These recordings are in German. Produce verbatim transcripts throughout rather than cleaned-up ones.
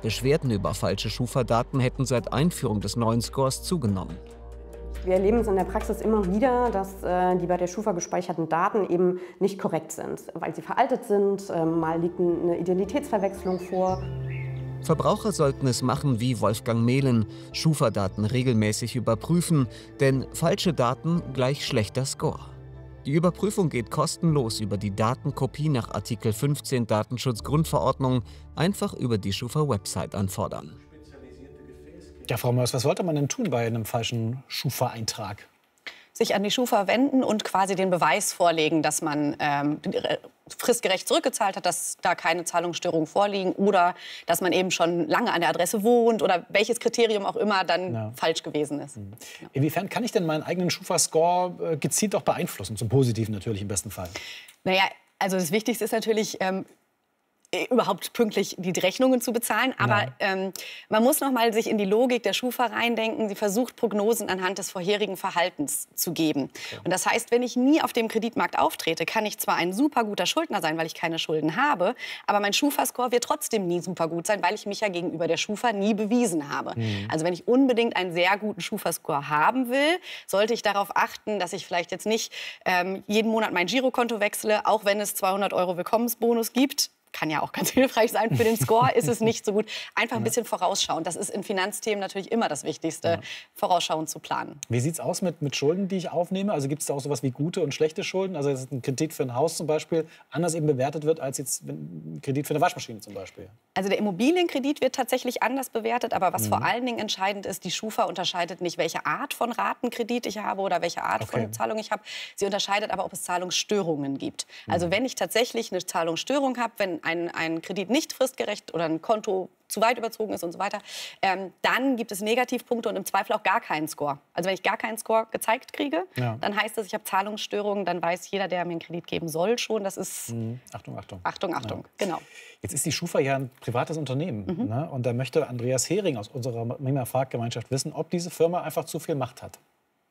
Beschwerden über falsche Schufa-Daten hätten seit Einführung des neuen Scores zugenommen. Wir erleben es in der Praxis immer wieder, dass äh, die bei der Schufa gespeicherten Daten eben nicht korrekt sind, weil sie veraltet sind, äh, mal liegt eine Identitätsverwechslung vor. Verbraucher sollten es machen wie Wolfgang Mehlen, Schufa-Daten regelmäßig überprüfen, denn falsche Daten gleich schlechter Score. Die Überprüfung geht kostenlos über die Datenkopie nach Artikel fünfzehn Datenschutzgrundverordnung, einfach über die Schufa-Website anfordern. Ja, Frau Mörs, was sollte man denn tun bei einem falschen Schufa-Eintrag? Sich an die Schufa wenden und quasi den Beweis vorlegen, dass man ähm, fristgerecht zurückgezahlt hat, dass da keine Zahlungsstörungen vorliegen oder dass man eben schon lange an der Adresse wohnt oder welches Kriterium auch immer dann ja. falsch gewesen ist. Mhm. Ja. Inwiefern kann ich denn meinen eigenen Schufa-Score äh, gezielt auch beeinflussen? Zum Positiven natürlich im besten Fall. Naja, also das Wichtigste ist natürlich, ähm, überhaupt pünktlich die Rechnungen zu bezahlen. Aber ja. ähm, man muss noch mal sich in die Logik der Schufa reindenken. Sie versucht, Prognosen anhand des vorherigen Verhaltens zu geben. Okay. Und das heißt, wenn ich nie auf dem Kreditmarkt auftrete, kann ich zwar ein super guter Schuldner sein, weil ich keine Schulden habe, aber mein Schufa-Score wird trotzdem nie super gut sein, weil ich mich ja gegenüber der Schufa nie bewiesen habe. Mhm. Also wenn ich unbedingt einen sehr guten Schufa-Score haben will, sollte ich darauf achten, dass ich vielleicht jetzt nicht ähm, jeden Monat mein Girokonto wechsle, auch wenn es zweihundert Euro Willkommensbonus gibt. Kann ja auch ganz hilfreich sein. Für den Score ist es nicht so gut. Einfach ein bisschen vorausschauen. Das ist in Finanzthemen natürlich immer das Wichtigste, ja. vorausschauend zu planen. Wie sieht es aus mit, mit Schulden, die ich aufnehme? Also gibt es da auch sowas wie gute und schlechte Schulden? Also dass ein Kredit für ein Haus zum Beispiel anders eben bewertet wird als jetzt ein Kredit für eine Waschmaschine zum Beispiel? Also der Immobilienkredit wird tatsächlich anders bewertet. Aber was mhm. vor allen Dingen entscheidend ist, die Schufa unterscheidet nicht, welche Art von Ratenkredit ich habe oder welche Art okay. von Zahlung ich habe. Sie unterscheidet aber, ob es Zahlungsstörungen gibt. Mhm. Also wenn ich tatsächlich eine Zahlungsstörung habe, wenn Ein, ein Kredit nicht fristgerecht oder ein Konto zu weit überzogen ist und so weiter, ähm, dann gibt es Negativpunkte und im Zweifel auch gar keinen Score. Also wenn ich gar keinen Score gezeigt kriege, ja. dann heißt das, ich habe Zahlungsstörungen, dann weiß jeder, der mir einen Kredit geben soll, schon, das ist... Mhm. Achtung, Achtung. Achtung, Achtung, ja. genau. Jetzt ist die Schufa ja ein privates Unternehmen. Mhm. Ne? Und da möchte Andreas Hering aus unserer Mima-Frag-Gemeinschaft wissen, ob diese Firma einfach zu viel Macht hat.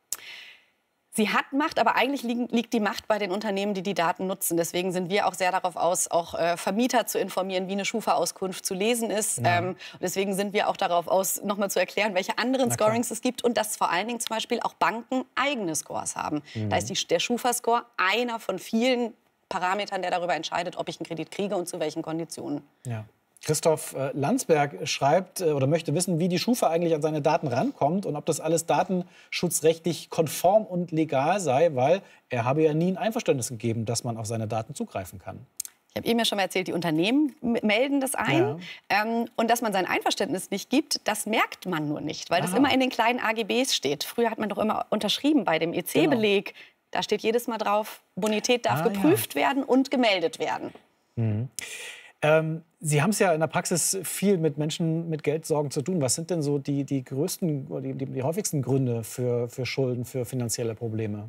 Sie hat Macht, aber eigentlich liegen, liegt die Macht bei den Unternehmen, die die Daten nutzen. Deswegen sind wir auch sehr darauf aus, auch äh, Vermieter zu informieren, wie eine Schufa-Auskunft zu lesen ist. Ja. Ähm, und deswegen sind wir auch darauf aus, noch mal zu erklären, welche anderen Scorings es gibt und dass vor allen Dingen zum Beispiel auch Banken eigene Scores haben. Mhm. Da ist die, der Schufa-Score einer von vielen Parametern, der darüber entscheidet, ob ich einen Kredit kriege und zu welchen Konditionen. Ja. Christoph Landsberg schreibt oder möchte wissen, wie die Schufa eigentlich an seine Daten rankommt und ob das alles datenschutzrechtlich konform und legal sei, weil er habe ja nie ein Einverständnis gegeben, dass man auf seine Daten zugreifen kann. Ich habe eben ja schon mal erzählt, die Unternehmen melden das ein. Ja. Ähm, und dass man sein Einverständnis nicht gibt, das merkt man nur nicht, weil Aha. das immer in den kleinen A G Bs steht. Früher hat man doch immer unterschrieben bei dem E C-Beleg. Genau. Da steht jedes Mal drauf, Bonität darf ah, geprüft ja. werden und gemeldet werden. Mhm. Ähm, Sie haben es ja in der Praxis viel mit Menschen mit Geldsorgen zu tun. Was sind denn so die, die größten oder die, die, die häufigsten Gründe für, für Schulden, für finanzielle Probleme?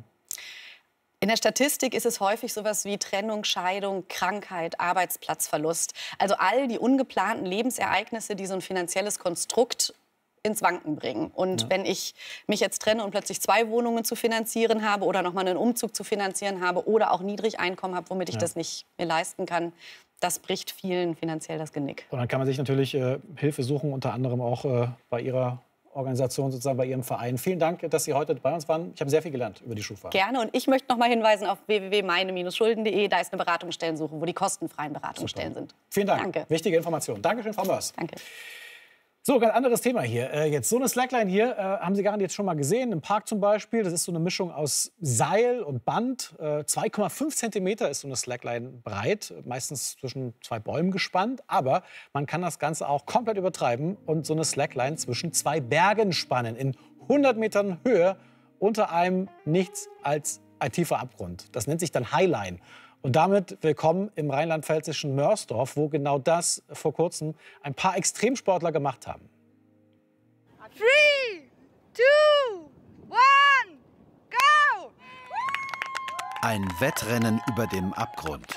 In der Statistik ist es häufig sowas wie Trennung, Scheidung, Krankheit, Arbeitsplatzverlust. Also all die ungeplanten Lebensereignisse, die so ein finanzielles Konstrukt ins Wanken bringen. Und ja. wenn ich mich jetzt trenne und plötzlich zwei Wohnungen zu finanzieren habe oder noch mal einen Umzug zu finanzieren habe oder auch Niedrigeinkommen habe, womit ich ja. das nicht mehr leisten kann, das bricht vielen finanziell das Genick. Und dann kann man sich natürlich äh, Hilfe suchen, unter anderem auch äh, bei Ihrer Organisation, sozusagen bei Ihrem Verein. Vielen Dank, dass Sie heute bei uns waren. Ich habe sehr viel gelernt über die Schufa. Gerne. Und ich möchte noch mal hinweisen auf w w w punkt meine Bindestrich schulden punkt de. Da ist eine Beratungsstellensuche, wo die kostenfreien Beratungsstellen Super. sind. Vielen Dank. Danke. Wichtige Information. Dankeschön, Frau Mörs. Danke. So, ganz anderes Thema hier. Äh, jetzt so eine Slackline hier, äh, haben Sie garantiert schon mal gesehen, im Park zum Beispiel. Das ist so eine Mischung aus Seil und Band. Äh, zwei Komma fünf Zentimeter ist so eine Slackline breit, meistens zwischen zwei Bäumen gespannt. Aber man kann das Ganze auch komplett übertreiben und so eine Slackline zwischen zwei Bergen spannen, in hundert Metern Höhe, unter einem nichts als ein tiefer Abgrund. Das nennt sich dann Highline. Und damit willkommen im rheinland-pfälzischen Mörsdorf, wo genau das vor kurzem ein paar Extremsportler gemacht haben. Three, two, one, go! Ein Wettrennen über dem Abgrund.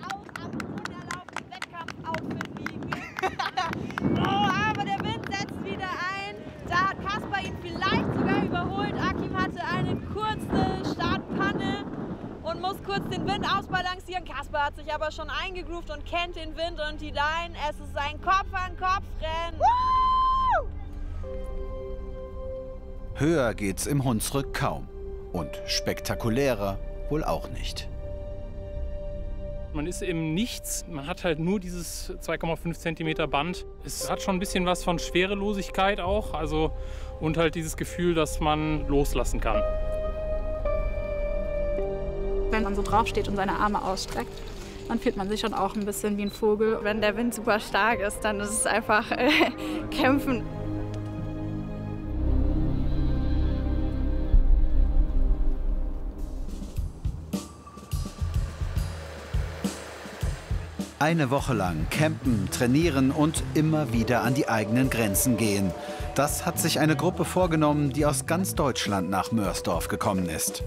Oh, aber der Wind setzt wieder ein. Da hat Kaspar ihn vielleicht sogar überholt. Akim hatte eine kurze Startpanne und muss kurz den Wind ausbalancieren. Kaspar hat sich aber schon eingegroovt und kennt den Wind und die Line. Es ist ein Kopf-an-Kopf-Rennen. Höher geht's im Hunsrück kaum. Und spektakulärer wohl auch nicht. Man ist im Nichts, man hat halt nur dieses zwei Komma fünf Zentimeter Band. Es hat schon ein bisschen was von Schwerelosigkeit auch, also und halt dieses Gefühl, dass man loslassen kann. Wenn man so drauf steht und seine Arme ausstreckt, dann fühlt man sich schon auch ein bisschen wie ein Vogel. Wenn der Wind super stark ist, dann ist es einfach äh, kämpfen. Eine Woche lang campen, trainieren und immer wieder an die eigenen Grenzen gehen. Das hat sich eine Gruppe vorgenommen, die aus ganz Deutschland nach Mörsdorf gekommen ist.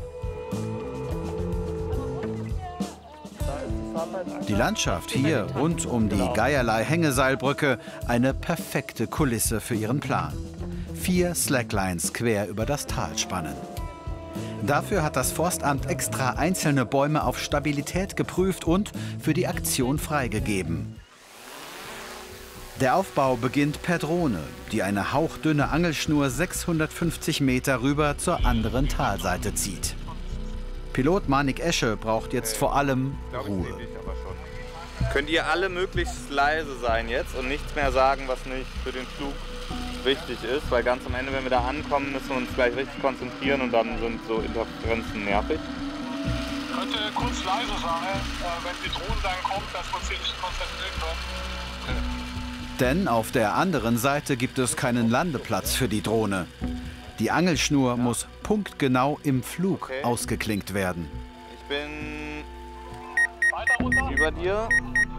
Die Landschaft hier rund um die Geierlei-Hängeseilbrücke eine perfekte Kulisse für ihren Plan. Vier Slacklines quer über das Tal spannen. Dafür hat das Forstamt extra einzelne Bäume auf Stabilität geprüft und für die Aktion freigegeben. Der Aufbau beginnt per Drohne, die eine hauchdünne Angelschnur sechshundertfünfzig Meter rüber zur anderen Talseite zieht. Pilot Manik Esche braucht jetzt vor allem Ruhe. Könnt ihr alle möglichst leise sein jetzt und nichts mehr sagen, was nicht für den Flug wichtig ist, weil ganz am Ende, wenn wir da ankommen, müssen wir uns gleich richtig konzentrieren und dann sind so Interferenzen nervig. Könnt ihr kurz leise sein, wenn die Drohnen dann kommt, dass wir uns hier nicht konzentrieren können? Okay. Denn auf der anderen Seite gibt es keinen Landeplatz für die Drohne. Die Angelschnur ja. muss punktgenau im Flug okay. ausgeklinkt werden. Ich bin über dir.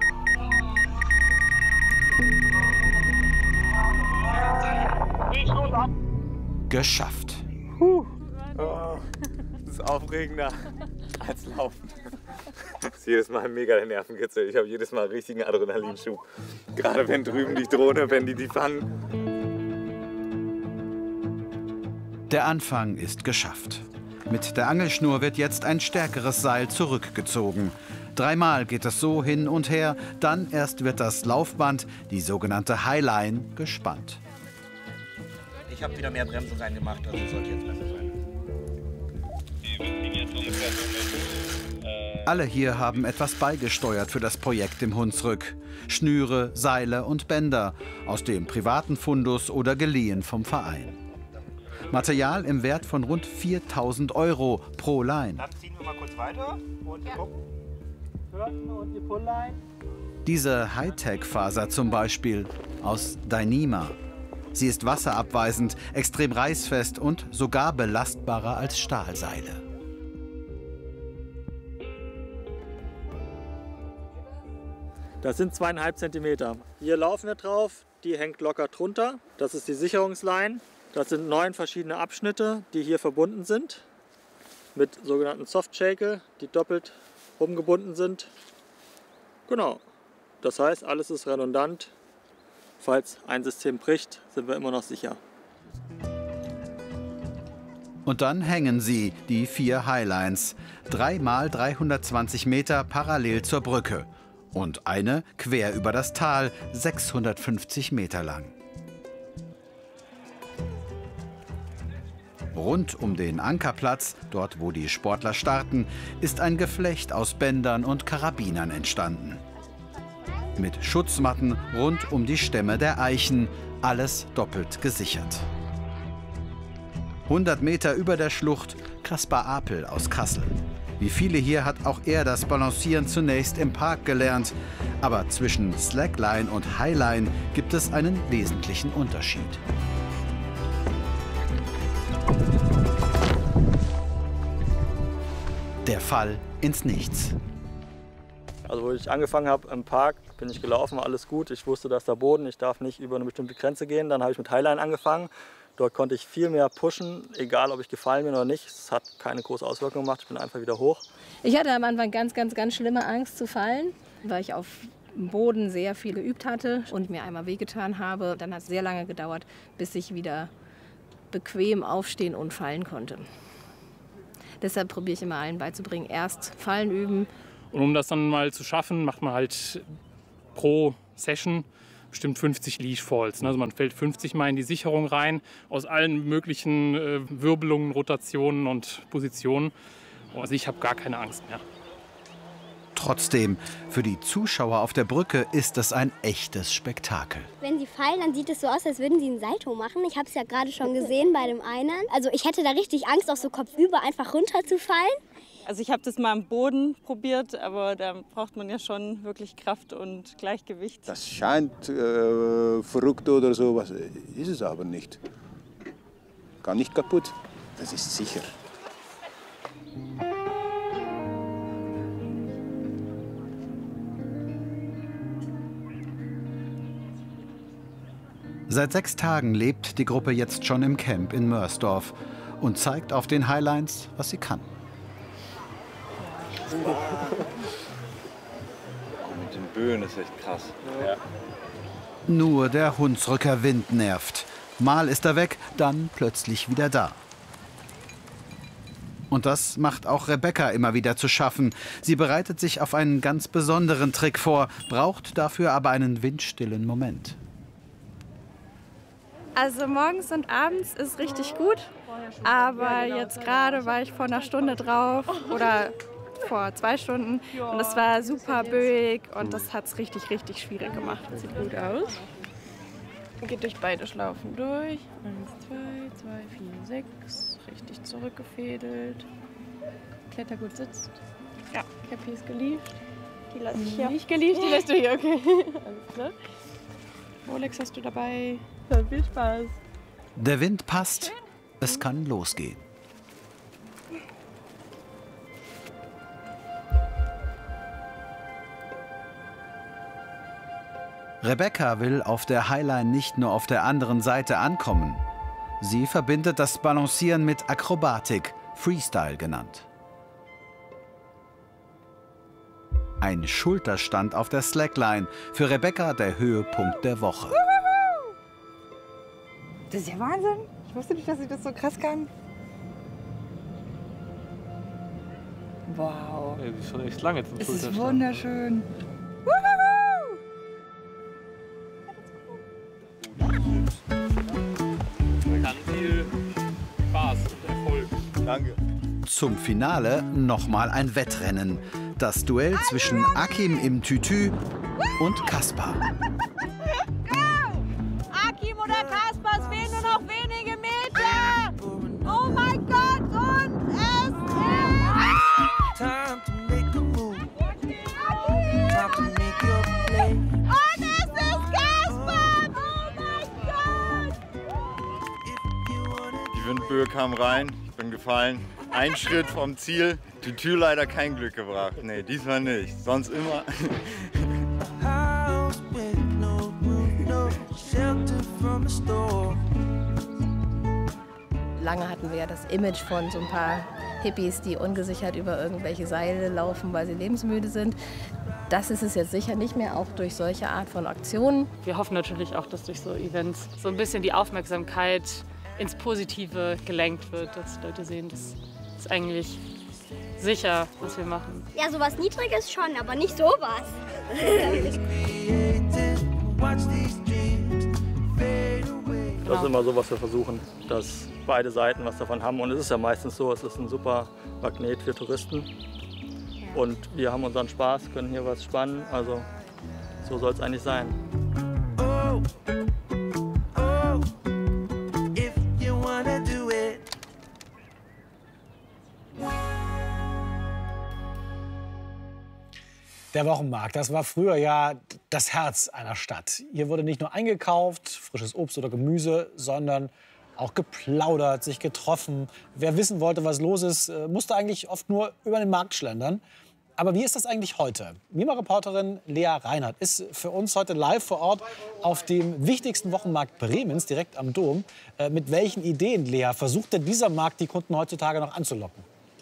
Geschafft. Puh. Oh, das ist aufregender als Laufen. Das ist jedes Mal mega der Nervenkitzel. Ich habe jedes Mal einen richtigen Adrenalinschub. Gerade wenn drüben die Drohne, wenn die die fangen. Der Anfang ist geschafft. Mit der Angelschnur wird jetzt ein stärkeres Seil zurückgezogen. Dreimal geht es so hin und her, dann erst wird das Laufband, die sogenannte Highline, gespannt. Ich habe wieder mehr Bremsen reingemacht, also sollte jetzt besser sein. Alle hier haben etwas beigesteuert für das Projekt im Hunsrück. Schnüre, Seile und Bänder, aus dem privaten Fundus oder geliehen vom Verein. Material im Wert von rund viertausend Euro pro Line. Dann ziehen wir mal kurz weiter und ja. gucken. Und die Pullline. Diese Hightech-Faser zum Beispiel aus Dyneema. Sie ist wasserabweisend, extrem reißfest und sogar belastbarer als Stahlseile. Das sind zweieinhalb Zentimeter. Hier laufen wir drauf, die hängt locker drunter. Das ist die Sicherungsleine. Das sind neun verschiedene Abschnitte, die hier verbunden sind. Mit sogenannten Soft-Shackle, die doppelt rumgebunden sind. Genau. Das heißt, alles ist redundant. Falls ein System bricht, sind wir immer noch sicher. Und dann hängen sie, die vier Highlines. Drei mal dreihundertzwanzig Meter parallel zur Brücke. Und eine quer über das Tal, sechshundertfünfzig Meter lang. Rund um den Ankerplatz, dort wo die Sportler starten, ist ein Geflecht aus Bändern und Karabinern entstanden. Mit Schutzmatten rund um die Stämme der Eichen, alles doppelt gesichert. hundert Meter über der Schlucht Kaspar Apel aus Kassel. Wie viele hier hat auch er das Balancieren zunächst im Park gelernt. Aber zwischen Slackline und Highline gibt es einen wesentlichen Unterschied. Der Fall ins Nichts. Also wo ich angefangen habe im Park, bin ich gelaufen, war alles gut. Ich wusste, dass der Boden, ich darf nicht über eine bestimmte Grenze gehen. Dann habe ich mit Highline angefangen. Dort konnte ich viel mehr pushen, egal ob ich gefallen bin oder nicht. Es hat keine große Auswirkung gemacht, ich bin einfach wieder hoch. Ich hatte am Anfang ganz, ganz, ganz schlimme Angst zu fallen, weil ich auf dem Boden sehr viel geübt hatte und mir einmal wehgetan habe. Dann hat es sehr lange gedauert, bis ich wieder bequem aufstehen und fallen konnte. Deshalb probiere ich immer allen beizubringen, erst Fallen üben. Und um das dann mal zu schaffen, macht man halt pro Session bestimmt fünfzig Leash Falls. Also man fällt fünfzig Mal in die Sicherung rein, aus allen möglichen äh, Wirbelungen, Rotationen und Positionen. Also ich habe gar keine Angst mehr. Trotzdem, für die Zuschauer auf der Brücke ist es ein echtes Spektakel. Wenn sie fallen, dann sieht es so aus, als würden sie einen Salto machen. Ich habe es ja gerade schon gesehen bei dem einen. Also ich hätte da richtig Angst, auch so kopfüber einfach runterzufallen. Also ich habe das mal am Boden probiert, aber da braucht man ja schon wirklich Kraft und Gleichgewicht. Das scheint äh, verrückt oder sowas, ist es aber nicht. Gar nicht kaputt, das ist sicher. Seit sechs Tagen lebt die Gruppe jetzt schon im Camp in Mörsdorf und zeigt auf den Highlines, was sie kann. Mit den Böen ist echt krass. Ja. Nur der Hunsrücker Wind nervt. Mal ist er weg, dann plötzlich wieder da. Und das macht auch Rebecca immer wieder zu schaffen. Sie bereitet sich auf einen ganz besonderen Trick vor, braucht dafür aber einen windstillen Moment. Also morgens und abends ist richtig gut, aber jetzt gerade war ich vor einer Stunde drauf oder vor zwei Stunden und es war super böig und das hat es richtig, richtig schwierig gemacht. Sieht gut aus. Geht durch beide Schlaufen durch. Eins, zwei, zwei, vier, sechs. Richtig zurückgefädelt. Klettergut sitzt. Ja, Cappy ist gelieft. Die lasse ich hier. Nicht gelieft, die lässt du hier, okay. Alles klar. Rolex hast du dabei. Ja, viel Spaß. Der Wind passt, es kann losgehen. Rebecca will auf der Highline nicht nur auf der anderen Seite ankommen. Sie verbindet das Balancieren mit Akrobatik, Freestyle genannt. Ein Schulterstand auf der Slackline, für Rebecca der Höhepunkt der Woche. Das ist ja Wahnsinn. Ich wusste nicht, dass ich das so krass kann. Wow. Ja, das ist schon echt lange zum Es Schulterstand. ist wunderschön. Ganz viel Spaß und Erfolg. Danke. Zum Finale nochmal ein Wettrennen. Das Duell zwischen Akim im Tütü und Kaspar. Akim oder Kaspar, es fehlen nur noch wenige Meter. Oh mein Gott, und es ist... Time to make a move. Time to make your play. Und es ist Kaspar! Oh mein Gott! Die Windböe kam rein, ich bin gefallen. Ein Schritt vom Ziel, die Tür leider kein Glück gebracht. Nee, diesmal nicht. Sonst immer. House with no roof, no shelter from a storm. Lange hatten wir ja das Image von so ein paar Hippies, die ungesichert über irgendwelche Seile laufen, weil sie lebensmüde sind. Das ist es jetzt sicher nicht mehr, auch durch solche Art von Aktionen. Wir hoffen natürlich auch, dass durch so Events so ein bisschen die Aufmerksamkeit ins Positive gelenkt wird, dass Leute sehen, das ist eigentlich sicher, was wir machen. Ja, sowas Niedriges schon, aber nicht sowas. Das ist immer so, was wir versuchen, dass beide Seiten was davon haben. Und es ist ja meistens so, es ist ein super Magnet für Touristen. Und wir haben unseren Spaß, können hier was spannen. Also so soll es eigentlich sein. Oh, oh, if you wanna do it. Der Wochenmarkt, das war früher ja das Herz einer Stadt. Hier wurde nicht nur eingekauft, frisches Obst oder Gemüse, sondern auch geplaudert, sich getroffen. Wer wissen wollte, was los ist, musste eigentlich oft nur über den Markt schlendern. Aber wie ist das eigentlich heute? Mima-Reporterin Lea Reinhardt ist für uns heute live vor Ort auf dem wichtigsten Wochenmarkt Bremens, direkt am Dom. Mit welchen Ideen, Lea, versucht denn dieser Markt die Kunden heutzutage noch anzulocken?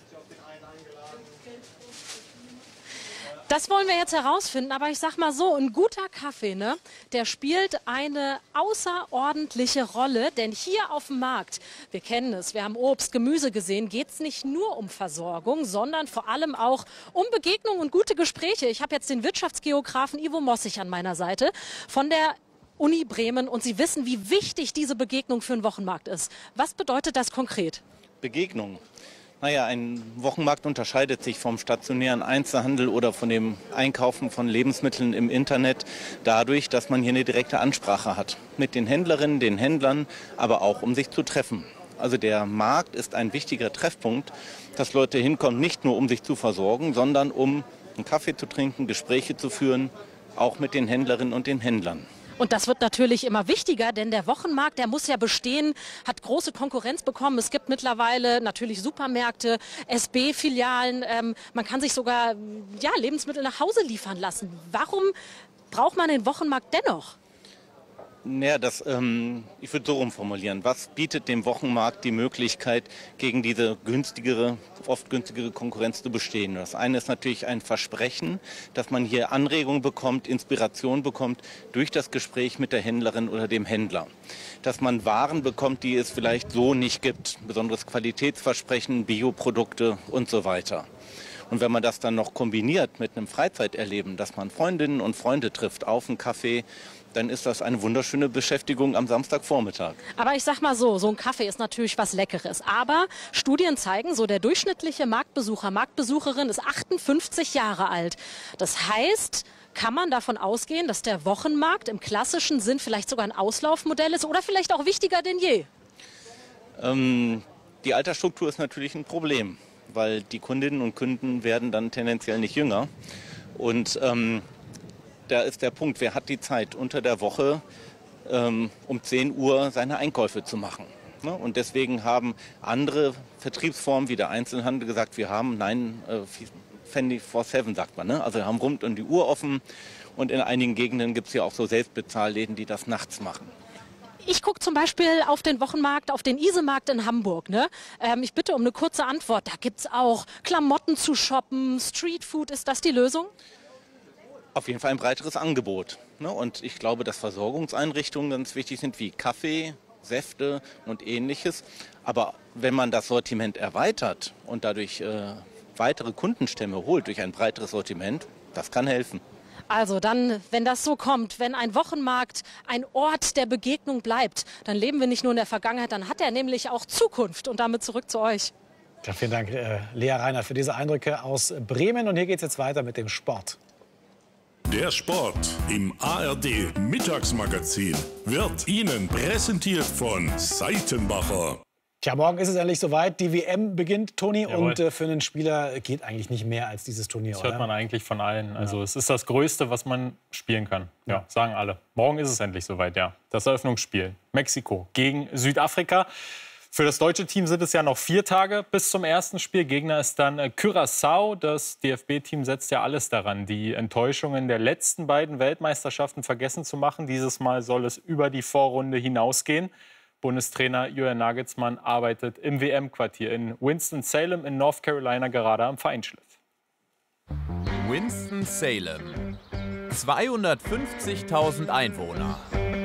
Das wollen wir jetzt herausfinden, aber ich sag mal so, ein guter Kaffee, ne, der spielt eine außerordentliche Rolle, denn hier auf dem Markt, wir kennen es, wir haben Obst, Gemüse gesehen, geht es nicht nur um Versorgung, sondern vor allem auch um Begegnung und gute Gespräche. Ich habe jetzt den Wirtschaftsgeografen Ivo Mossig an meiner Seite von der Uni Bremen und Sie wissen, wie wichtig diese Begegnung für einen Wochenmarkt ist. Was bedeutet das konkret? Begegnung. Naja, ein Wochenmarkt unterscheidet sich vom stationären Einzelhandel oder von dem Einkaufen von Lebensmitteln im Internet dadurch, dass man hier eine direkte Ansprache hat. Mit den Händlerinnen, den Händlern, aber auch um sich zu treffen. Also der Markt ist ein wichtiger Treffpunkt, dass Leute hinkommen, nicht nur um sich zu versorgen, sondern um einen Kaffee zu trinken, Gespräche zu führen, auch mit den Händlerinnen und den Händlern. Und das wird natürlich immer wichtiger, denn der Wochenmarkt, der muss ja bestehen, hat große Konkurrenz bekommen. Es gibt mittlerweile natürlich Supermärkte, S B-Filialen. Ähm, man kann sich sogar ja, Lebensmittel nach Hause liefern lassen. Warum braucht man den Wochenmarkt dennoch? Naja, das, ähm, ich würde so umformulieren. Was bietet dem Wochenmarkt die Möglichkeit, gegen diese günstigere, oft günstigere Konkurrenz zu bestehen? Das eine ist natürlich ein Versprechen, dass man hier Anregungen bekommt, Inspiration bekommt durch das Gespräch mit der Händlerin oder dem Händler. Dass man Waren bekommt, die es vielleicht so nicht gibt. Besonderes Qualitätsversprechen, Bioprodukte und so weiter. Und wenn man das dann noch kombiniert mit einem Freizeiterleben, dass man Freundinnen und Freunde trifft auf einen Kaffee, dann ist das eine wunderschöne Beschäftigung am Samstagvormittag. Aber ich sag mal so, so ein Kaffee ist natürlich was Leckeres. Aber Studien zeigen, so der durchschnittliche Marktbesucher, Marktbesucherin ist achtundfünfzig Jahre alt. Das heißt, kann man davon ausgehen, dass der Wochenmarkt im klassischen Sinn vielleicht sogar ein Auslaufmodell ist oder vielleicht auch wichtiger denn je? Ähm, die Altersstruktur ist natürlich ein Problem, weil die Kundinnen und Kunden werden dann tendenziell nicht jünger. Und ähm, da ist der Punkt, wer hat die Zeit unter der Woche ähm, um zehn Uhr seine Einkäufe zu machen. Ne? Und deswegen haben andere Vertriebsformen wie der Einzelhandel gesagt, wir haben nein, äh, vierundzwanzig sieben sagt man. Ne? Also wir haben rund um die Uhr offen und in einigen Gegenden gibt es ja auch so Selbstbezahlläden, die das nachts machen. Ich gucke zum Beispiel auf den Wochenmarkt, auf den Isemarkt in Hamburg. Ne? Ähm, ich bitte um eine kurze Antwort. Da gibt es auch Klamotten zu shoppen, Streetfood. Ist das die Lösung? Auf jeden Fall ein breiteres Angebot. Ne? Und ich glaube, dass Versorgungseinrichtungen ganz wichtig sind, wie Kaffee, Säfte und Ähnliches. Aber wenn man das Sortiment erweitert und dadurch äh, weitere Kundenstämme holt durch ein breiteres Sortiment, das kann helfen. Also dann, wenn das so kommt, wenn ein Wochenmarkt ein Ort der Begegnung bleibt, dann leben wir nicht nur in der Vergangenheit, dann hat er nämlich auch Zukunft. Und damit zurück zu euch. Ja, vielen Dank, äh, Lea Reinhardt, für diese Eindrücke aus Bremen. Und hier geht es jetzt weiter mit dem Sport. Der Sport im A R D Mittagsmagazin wird Ihnen präsentiert von Seitenbacher. Tja, morgen ist es endlich soweit. Die W M beginnt, Toni. Jawohl. Und äh, für einen Spieler geht eigentlich nicht mehr als dieses Turnier. Das hört oder? man eigentlich von allen. Also es ist das Größte, was man spielen kann. Ja, sagen alle. Morgen ist es endlich soweit, ja. Das Eröffnungsspiel. Mexiko gegen Südafrika. Für das deutsche Team sind es ja noch vier Tage bis zum ersten Spiel. Gegner ist dann Curaçao. Das D F B-Team setzt ja alles daran, die Enttäuschungen der letzten beiden Weltmeisterschaften vergessen zu machen. Dieses Mal soll es über die Vorrunde hinausgehen. Bundestrainer Julian Nagelsmann arbeitet im W M-Quartier in Winston-Salem in North Carolina gerade am Feinschliff. Winston-Salem. zweihundertfünfzigtausend Einwohner.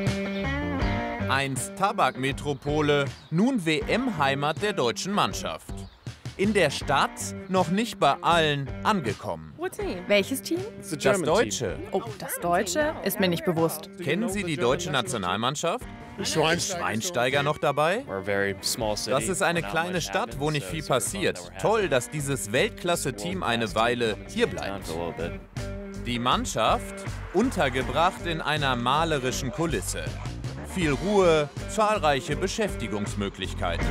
Einst Tabakmetropole, nun W M-Heimat der deutschen Mannschaft. In der Stadt noch nicht bei allen angekommen. Welches Team? Das Deutsche. Oh, das Deutsche ist mir nicht bewusst. Kennen Sie die deutsche Nationalmannschaft? Ist Schweinsteiger noch dabei? Das ist eine kleine Stadt, wo nicht viel passiert. Toll, dass dieses Weltklasse-Team eine Weile hier bleibt. Die Mannschaft untergebracht in einer malerischen Kulisse. Viel Ruhe, zahlreiche Beschäftigungsmöglichkeiten.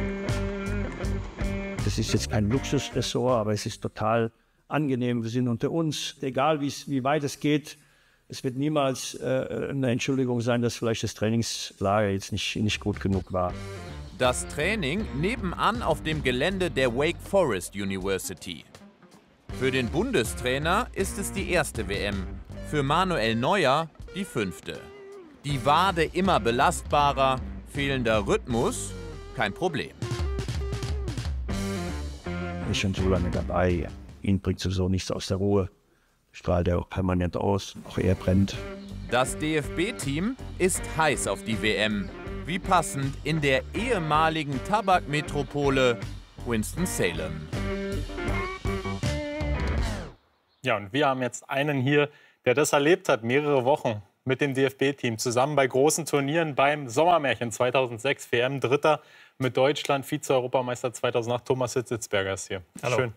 Das ist jetzt kein Luxusressort, aber es ist total angenehm. Wir sind unter uns, egal wie weit es geht. Es wird niemals äh, eine Entschuldigung sein, dass vielleicht das Trainingslager jetzt nicht, nicht gut genug war. Das Training nebenan auf dem Gelände der Wake Forest University. Für den Bundestrainer ist es die erste W M, für Manuel Neuer die fünfte. Die Wade immer belastbarer, fehlender Rhythmus, kein Problem. Er ist schon so lange dabei. Ihn bringt sowieso nichts aus der Ruhe. Strahlt er auch permanent aus, auch er brennt. Das D F B-Team ist heiß auf die W M. Wie passend in der ehemaligen Tabakmetropole Winston-Salem. Ja, und wir haben jetzt einen hier, der das erlebt hat, mehrere Wochen mit dem D F B-Team zusammen bei großen Turnieren beim Sommermärchen zweitausendsechs, W M Dritter mit Deutschland, Vize-Europameister zweitausendacht. Thomas Hitzelsberger ist hier. Hallo. Schön.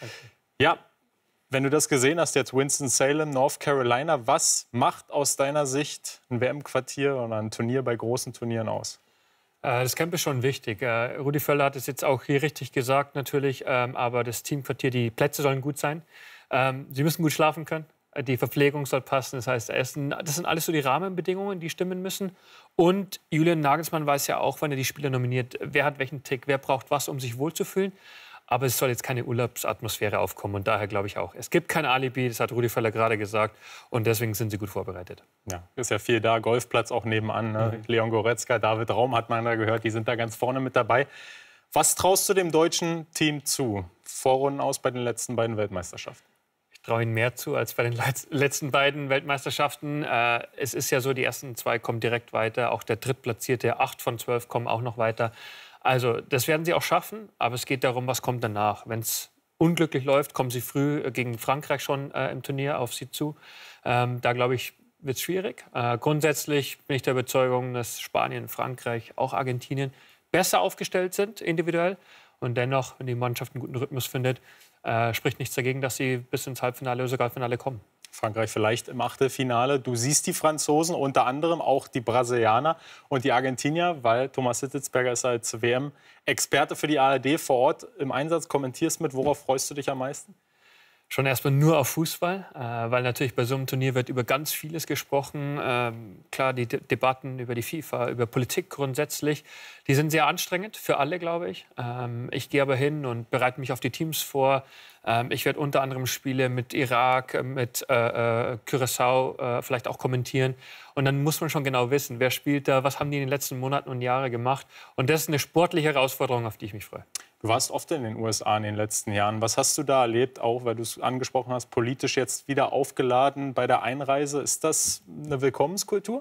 Ja, wenn du das gesehen hast, jetzt Winston-Salem, North Carolina, was macht aus deiner Sicht ein W M-Quartier oder ein Turnier bei großen Turnieren aus? Das Camp ist schon wichtig. Rudi Völler hat es jetzt auch hier richtig gesagt natürlich, aber das Teamquartier, die Plätze sollen gut sein. Sie müssen gut schlafen können. Die Verpflegung soll passen, das heißt Essen. Das sind alles so die Rahmenbedingungen, die stimmen müssen. Und Julian Nagelsmann weiß ja auch, wenn er die Spieler nominiert, wer hat welchen Tick, wer braucht was, um sich wohlzufühlen. Aber es soll jetzt keine Urlaubsatmosphäre aufkommen. Und daher glaube ich auch, es gibt kein Alibi, das hat Rudi Völler gerade gesagt. Und deswegen sind sie gut vorbereitet. Ja, ist ja viel da, Golfplatz auch nebenan. Ne? Mhm. Leon Goretzka, David Raum hat man da gehört, die sind da ganz vorne mit dabei. Was traust du dem deutschen Team zu? Vorrunden aus bei den letzten beiden Weltmeisterschaften. Ich traue ihnen mehr zu als bei den letzten beiden Weltmeisterschaften. Äh, es ist ja so, die ersten zwei kommen direkt weiter. Auch der Drittplatzierte, acht von zwölf kommen auch noch weiter. Also das werden sie auch schaffen. Aber es geht darum, was kommt danach. Wenn es unglücklich läuft, kommen sie früh gegen Frankreich schon äh, im Turnier auf sie zu. Ähm, da glaube ich, wird es schwierig. Äh, grundsätzlich bin ich der Überzeugung, dass Spanien, Frankreich, auch Argentinien besser aufgestellt sind individuell. Und dennoch, wenn die Mannschaft einen guten Rhythmus findet, äh, spricht nichts dagegen, dass sie bis ins Halbfinale oder sogar Finale kommen. Frankreich vielleicht im Achtelfinale. Du siehst die Franzosen, unter anderem auch die Brasilianer und die Argentinier, weil Thomas Hitzelsberger ist als W M-Experte für die A R D vor Ort im Einsatz. Kommentierst mit, worauf freust du dich am meisten? Schon erstmal nur auf Fußball, äh, weil natürlich bei so einem Turnier wird über ganz vieles gesprochen. Ähm, klar, die De- Debatten über die FIFA, über Politik grundsätzlich, die sind sehr anstrengend für alle, glaube ich. Ähm, ich gehe aber hin und bereite mich auf die Teams vor. Ähm, ich werde unter anderem Spiele mit Irak, mit äh, äh, Curaçao äh, vielleicht auch kommentieren. Und dann muss man schon genau wissen, wer spielt da, was haben die in den letzten Monaten und Jahren gemacht. Und das ist eine sportliche Herausforderung, auf die ich mich freue. Du warst oft in den U S A in den letzten Jahren. Was hast du da erlebt, auch weil du es angesprochen hast, politisch jetzt wieder aufgeladen bei der Einreise? Ist das eine Willkommenskultur?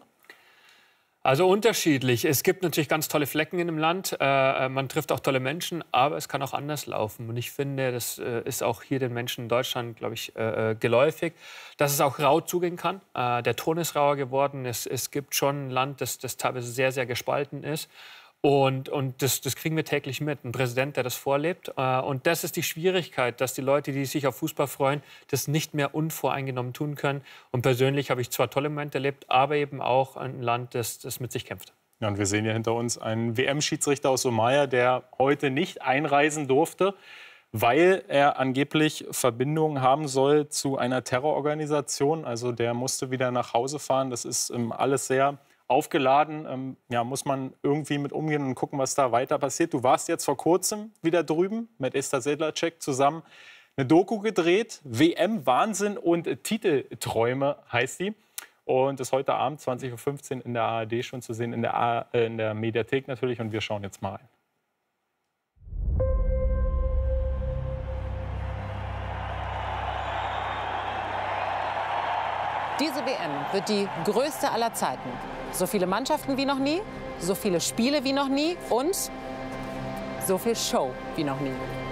Also unterschiedlich. Es gibt natürlich ganz tolle Flecken in dem Land. Äh, man trifft auch tolle Menschen, aber es kann auch anders laufen. Und ich finde, das äh, ist auch hier den Menschen in Deutschland, glaube ich, äh, geläufig, dass es auch rau zugehen kann. Äh, der Ton ist rauer geworden. Es, es gibt schon ein Land, das, das teilweise sehr, sehr gespalten ist. Und, und das, das kriegen wir täglich mit. Ein Präsident, der das vorlebt. Und das ist die Schwierigkeit, dass die Leute, die sich auf Fußball freuen, das nicht mehr unvoreingenommen tun können. Und persönlich habe ich zwar tolle Momente erlebt, aber eben auch ein Land, das, das mit sich kämpft. Ja, und wir sehen hier hinter uns einen W M-Schiedsrichter aus Somalia, der heute nicht einreisen durfte, weil er angeblich Verbindungen haben soll zu einer Terrororganisation. Also der musste wieder nach Hause fahren. Das ist ähm, alles sehr aufgeladen, ähm, ja, muss man irgendwie mit umgehen und gucken, was da weiter passiert. Du warst jetzt vor kurzem wieder drüben mit Esther Sedlacek zusammen eine Doku gedreht. W M-Wahnsinn und Titelträume heißt die. Und ist heute Abend zwanzig Uhr fünfzehn in der A R D schon zu sehen, in der, A äh, in der Mediathek natürlich. Und wir schauen jetzt mal rein. Diese W M wird die größte aller Zeiten. So viele Mannschaften wie noch nie, so viele Spiele wie noch nie und so viel Show wie noch nie.